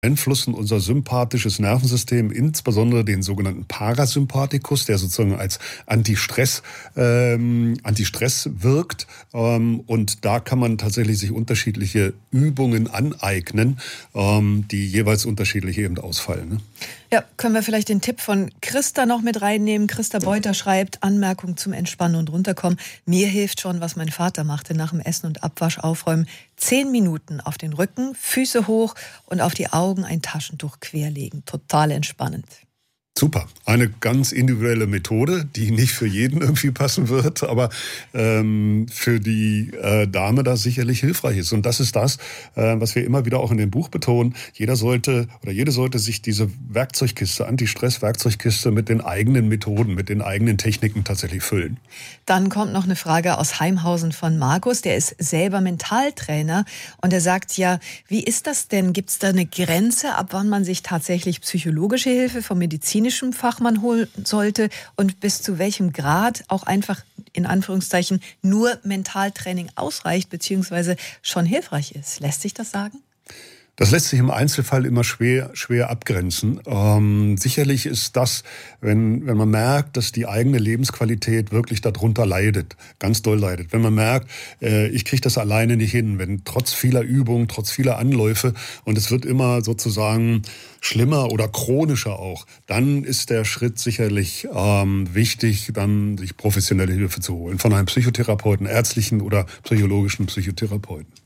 beeinflussen unser sympathisches Nervensystem, insbesondere den sogenannten Parasympathikus, der sozusagen als Antistress wirkt. Und da kann man tatsächlich sich unterschiedliche Übungen aneignen, die jeweils unterschiedlich eben ausfallen. Ne? Ja, können wir vielleicht den Tipp von Christa noch mit reinnehmen? Christa Beuter schreibt, Anmerkung zum Entspannen und Runterkommen. Mir hilft schon, was mein Vater machte nach dem Essen und Abwasch aufräumen. 10 Minuten auf den Rücken, Füße hoch und auf die Augen ein Taschentuch querlegen. Total entspannend. Super. Eine ganz individuelle Methode, die nicht für jeden irgendwie passen wird, aber für die Dame da sicherlich hilfreich ist. Und das ist das, was wir immer wieder auch in dem Buch betonen. Jede sollte sich diese Werkzeugkiste, Anti-Stress-Werkzeugkiste mit den eigenen Methoden, mit den eigenen Techniken tatsächlich füllen. Dann kommt noch eine Frage aus Heimhausen von Markus. Der ist selber Mentaltrainer und er sagt ja, wie ist das denn? Gibt es da eine Grenze, ab wann man sich tatsächlich psychologische Hilfe vom medizinischen Fachmann holen sollte und bis zu welchem Grad auch einfach in Anführungszeichen nur Mentaltraining ausreicht bzw. schon hilfreich ist? Lässt sich das sagen? Das lässt sich im Einzelfall immer schwer abgrenzen. Sicherlich ist das, wenn man merkt, dass die eigene Lebensqualität wirklich darunter leidet, ganz doll leidet. Wenn man merkt, ich kriege das alleine nicht hin, wenn trotz vieler Übungen, trotz vieler Anläufe und es wird immer sozusagen schlimmer oder chronischer auch, dann ist der Schritt sicherlich wichtig, dann sich professionelle Hilfe zu holen von einem Psychotherapeuten, ärztlichen oder psychologischen Psychotherapeuten.